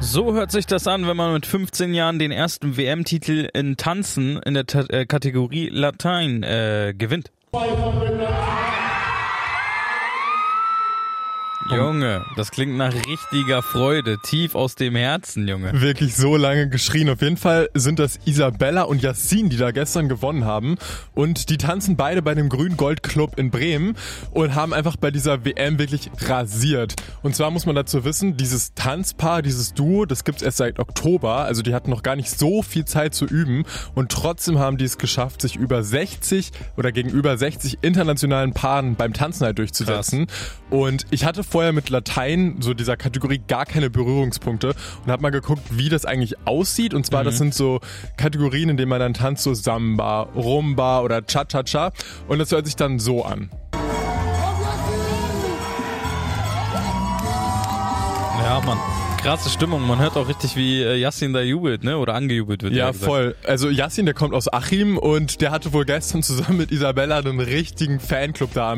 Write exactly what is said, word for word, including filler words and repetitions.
So hört sich das an, wenn man mit fünfzehn Jahren den ersten W M-Titel in Tanzen in der Ta- äh, Kategorie Latein äh, gewinnt. Junge, das klingt nach richtiger Freude, tief aus dem Herzen, Junge. Wirklich so lange geschrien. Auf jeden Fall sind das Isabella und Yassin, die da gestern gewonnen haben. Und die tanzen beide bei dem Grün-Gold-Club in Bremen und haben einfach bei dieser W M wirklich rasiert. Und zwar muss man dazu wissen, dieses Tanzpaar, dieses Duo, das gibt's erst seit Oktober. Also die hatten noch gar nicht so viel Zeit zu üben. Und trotzdem haben die es geschafft, sich über sechzig oder gegenüber sechzig internationalen Paaren beim Tanzen halt durchzusetzen. Krass. Und ich hatte vorher mit Latein, so dieser Kategorie, gar keine Berührungspunkte und habe mal geguckt, wie das eigentlich aussieht. Und zwar, mhm. das sind so Kategorien, in denen man dann tanzt, so Samba, Rumba oder Cha-Cha-Cha. Und das hört sich dann so an. Ja, Mann. Krasse Stimmung, man hört auch richtig, wie Yassin da jubelt, ne? Oder angejubelt wird. Ja, voll. Also Yassin, der kommt aus Achim und der hatte wohl gestern zusammen mit Isabella einen richtigen Fanclub da